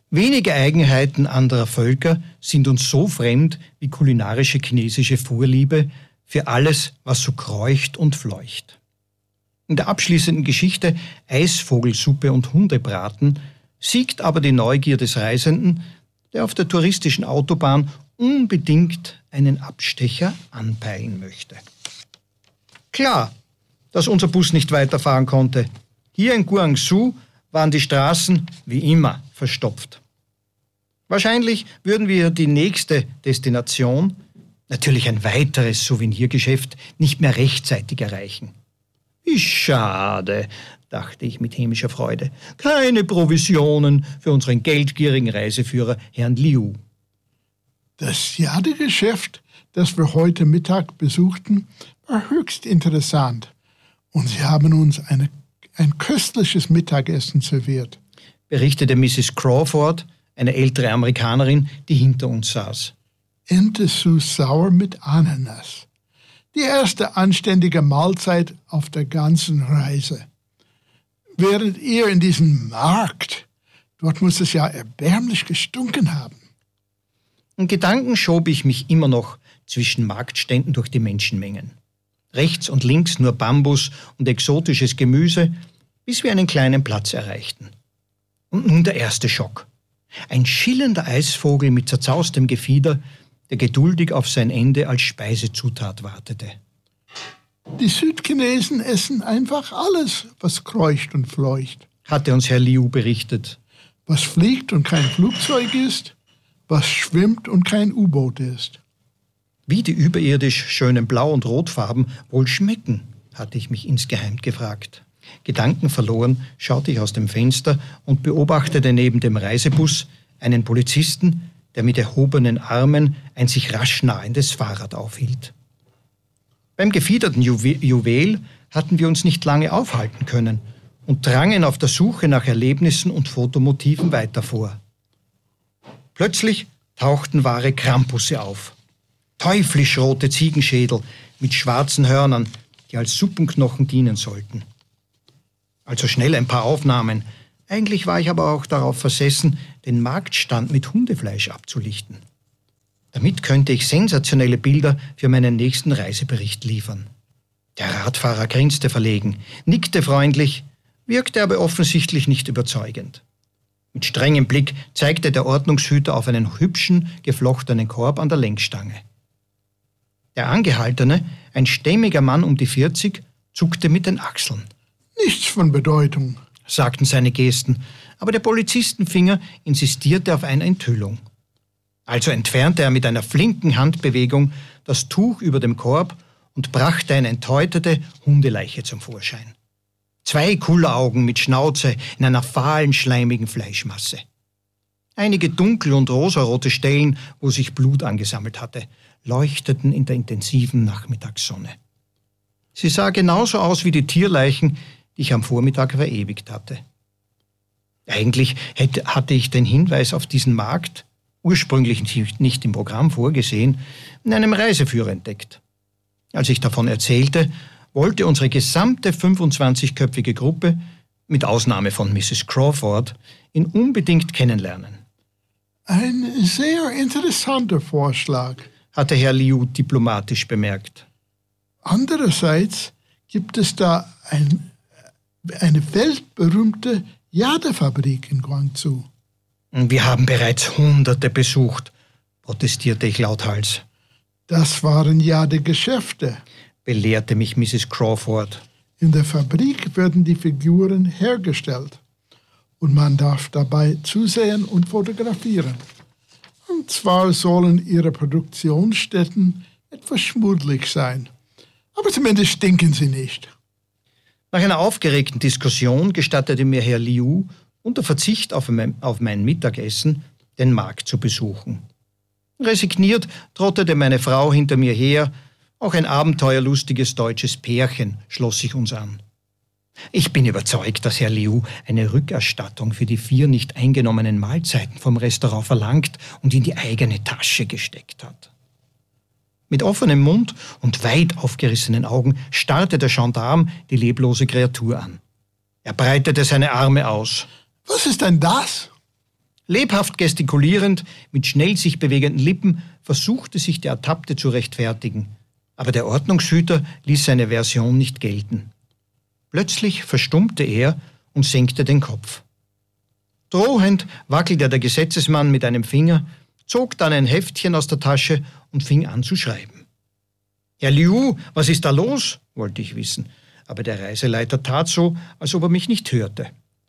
Wenige Eigenheiten anderer Völker sind uns so fremd wie kulinarische chinesische Vorliebe für alles, was so kreucht und fleucht. In der abschließenden Geschichte Eisvogelsuppe und Hundebraten siegt aber die Neugier des Reisenden, der auf der touristischen Autobahn unbedingt einen Abstecher anpeilen möchte. Klar, dass unser Bus nicht weiterfahren konnte. Hier in Guangzhou waren die Straßen wie immer verstopft. Wahrscheinlich würden wir die nächste Destination, natürlich ein weiteres Souvenirgeschäft, nicht mehr rechtzeitig erreichen. Wie schade, dachte ich mit hämischer Freude. Keine Provisionen für unseren geldgierigen Reiseführer, Herrn Liu. Das Jadegeschäft, das wir heute Mittag besuchten, war höchst interessant. Und sie haben uns ein köstliches Mittagessen serviert, berichtete Mrs. Crawford, eine ältere Amerikanerin, die hinter uns saß. Ente süß-sauer mit Ananas. Die erste anständige Mahlzeit auf der ganzen Reise. Während ihr in diesem Markt, dort muss es ja erbärmlich gestunken haben. In Gedanken schob ich mich immer noch zwischen Marktständen durch die Menschenmengen. Rechts und links nur Bambus und exotisches Gemüse, bis wir einen kleinen Platz erreichten. Und nun der erste Schock. Ein schillernder Eisvogel mit zerzaustem Gefieder, der geduldig auf sein Ende als Speisezutat wartete. Die Südchinesen essen einfach alles, was kreucht und fleucht, hatte uns Herr Liu berichtet. Was fliegt und kein Flugzeug ist, was schwimmt und kein U-Boot ist. Wie die überirdisch schönen Blau- und Rotfarben wohl schmecken, hatte ich mich insgeheim gefragt. Gedankenverloren schaute ich aus dem Fenster und beobachtete neben dem Reisebus einen Polizisten, der mit erhobenen Armen ein sich rasch nahendes Fahrrad aufhielt. Beim gefiederten Juwel hatten wir uns nicht lange aufhalten können und drangen auf der Suche nach Erlebnissen und Fotomotiven weiter vor. Plötzlich tauchten wahre Krampusse auf. Teuflisch rote Ziegenschädel mit schwarzen Hörnern, die als Suppenknochen dienen sollten. Also schnell ein paar Aufnahmen. Eigentlich war ich aber auch darauf versessen, den Marktstand mit Hundefleisch abzulichten. Damit könnte ich sensationelle Bilder für meinen nächsten Reisebericht liefern. Der Radfahrer grinste verlegen, nickte freundlich, wirkte aber offensichtlich nicht überzeugend. Mit strengem Blick zeigte der Ordnungshüter auf einen hübschen, geflochtenen Korb an der Lenkstange. Der Angehaltene, ein stämmiger Mann um die 40, zuckte mit den Achseln. Nichts von Bedeutung, sagten seine Gesten, aber der Polizistenfinger insistierte auf einer Enthüllung. Also entfernte er mit einer flinken Handbewegung das Tuch über dem Korb und brachte eine enthäutete Hundeleiche zum Vorschein. 2 Kulleraugen mit Schnauze in einer fahlen, schleimigen Fleischmasse. Einige dunkel- und rosarote Stellen, wo sich Blut angesammelt hatte, leuchteten in der intensiven Nachmittagssonne. Sie sah genauso aus wie die Tierleichen, die ich am Vormittag verewigt hatte. Eigentlich hatte ich den Hinweis auf diesen Markt, ursprünglich nicht im Programm vorgesehen, in einem Reiseführer entdeckt. Als ich davon erzählte, wollte unsere gesamte 25-köpfige Gruppe, mit Ausnahme von Mrs. Crawford, ihn unbedingt kennenlernen. Ein sehr interessanter Vorschlag, hatte Herr Liu diplomatisch bemerkt. Andererseits gibt es da eine weltberühmte Jadefabrik in Guangzhou. Wir haben bereits Hunderte besucht, protestierte ich lauthals. Das waren Jadegeschäfte, belehrte mich Mrs. Crawford. In der Fabrik werden die Figuren hergestellt und man darf dabei zusehen und fotografieren. Und zwar sollen ihre Produktionsstätten etwas schmuddelig sein, aber zumindest stinken sie nicht. Nach einer aufgeregten Diskussion gestattete mir Herr Liu unter Verzicht auf mein Mittagessen den Markt zu besuchen. Resigniert trottete meine Frau hinter mir her, auch ein abenteuerlustiges deutsches Pärchen schloss sich uns an. Ich bin überzeugt, dass Herr Liu eine Rückerstattung für die 4 nicht eingenommenen Mahlzeiten vom Restaurant verlangt und in die eigene Tasche gesteckt hat. Mit offenem Mund und weit aufgerissenen Augen starrte der Gendarm die leblose Kreatur an. Er breitete seine Arme aus. Was ist denn das? Lebhaft gestikulierend, mit schnell sich bewegenden Lippen, versuchte sich der Ertappte zu rechtfertigen. Aber der Ordnungshüter ließ seine Version nicht gelten. Plötzlich verstummte er und senkte den Kopf. Drohend wackelte der Gesetzesmann mit einem Finger, zog dann ein Heftchen aus der Tasche und fing an zu schreiben. »Herr Liu, was ist da los?« wollte ich wissen, aber der Reiseleiter tat so, als ob er mich nicht hörte.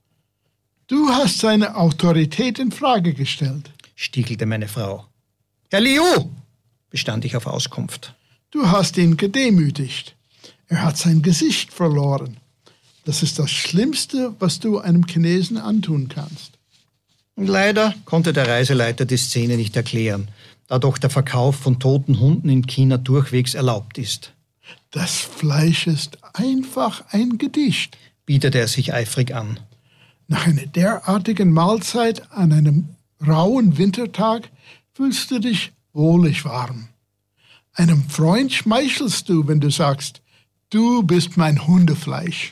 »Du hast seine Autorität in Frage gestellt«, stiegelte meine Frau. »Herr Liu«, bestand ich auf Auskunft. »Du hast ihn gedemütigt. Er hat sein Gesicht verloren. Das ist das Schlimmste, was du einem Chinesen antun kannst.« Leider konnte der Reiseleiter die Szene nicht erklären, da doch der Verkauf von toten Hunden in China durchwegs erlaubt ist. »Das Fleisch ist einfach ein Gedicht«, bietete er sich eifrig an. »Nach einer derartigen Mahlzeit an einem rauen Wintertag fühlst du dich wohlig warm. Einem Freund schmeichelst du, wenn du sagst, du bist mein Hundefleisch.«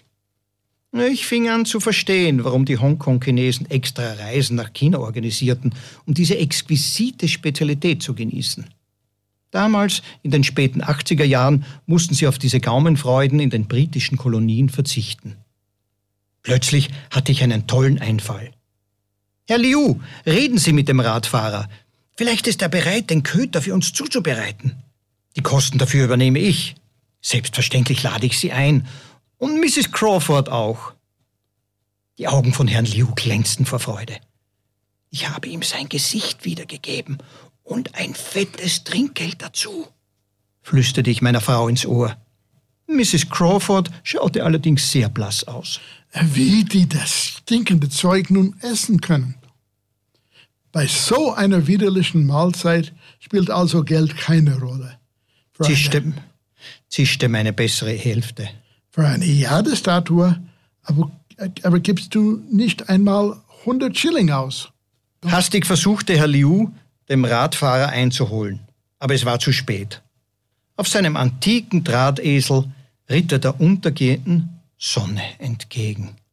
Ich fing an zu verstehen, warum die Hongkong-Chinesen extra Reisen nach China organisierten, um diese exquisite Spezialität zu genießen. Damals, in den späten 80er Jahren, mussten sie auf diese Gaumenfreuden in den britischen Kolonien verzichten. Plötzlich hatte ich einen tollen Einfall. »Herr Liu, reden Sie mit dem Radfahrer. Vielleicht ist er bereit, den Köter für uns zuzubereiten. Die Kosten dafür übernehme ich. Selbstverständlich lade ich Sie ein. Und Mrs. Crawford auch.« Die Augen von Herrn Liu glänzten vor Freude. Ich habe ihm sein Gesicht wiedergegeben und ein fettes Trinkgeld dazu, flüsterte ich meiner Frau ins Ohr. Mrs. Crawford schaute allerdings sehr blass aus. Wie die das stinkende Zeug nun essen können. Bei so einer widerlichen Mahlzeit spielt also Geld keine Rolle. Zischte meine bessere Hälfte. Für eine Jadestatue, aber gibst du nicht einmal 100 Schilling aus? Hastig versuchte Herr Liu, dem Radfahrer einzuholen, aber es war zu spät. Auf seinem antiken Drahtesel ritt er der untergehenden Sonne entgegen.